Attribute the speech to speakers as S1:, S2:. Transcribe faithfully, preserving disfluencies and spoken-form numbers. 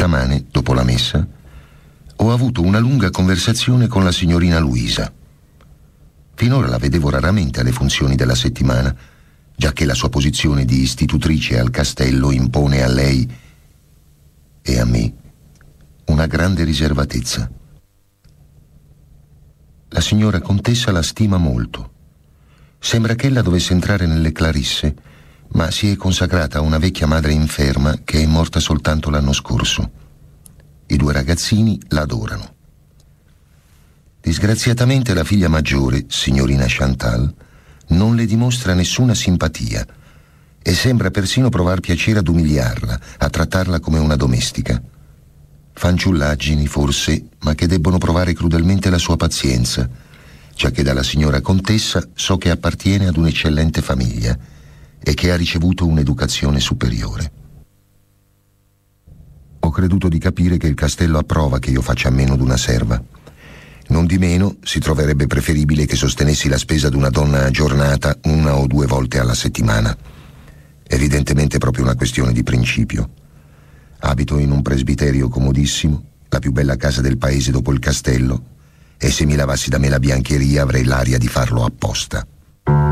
S1: stamane, dopo la messa, ho avuto una lunga conversazione con la signorina Luisa. Finora la vedevo raramente alle funzioni della settimana, giacché la sua posizione di istitutrice al castello impone a lei e a me una grande riservatezza. La signora contessa la stima molto. Sembra che ella dovesse entrare nelle Clarisse, ma si è consacrata a una vecchia madre inferma che è morta soltanto l'anno scorso. I due ragazzini la adorano. Disgraziatamente la figlia maggiore, signorina Chantal, non le dimostra nessuna simpatia e sembra persino provar piacere ad umiliarla, a trattarla come una domestica. Fanciullaggini, forse, ma che debbono provare crudelmente la sua pazienza, giacché dalla signora contessa so che appartiene ad un'eccellente famiglia e che ha ricevuto un'educazione superiore. Ho creduto di capire che il castello approva che io faccia a meno d'una serva. Non di meno, si troverebbe preferibile che sostenessi la spesa d'una donna aggiornata una o due volte alla settimana. Evidentemente proprio una questione di principio. Abito in un presbiterio comodissimo, la più bella casa del paese dopo il castello, e se mi lavassi da me la biancheria avrei l'aria di farlo apposta.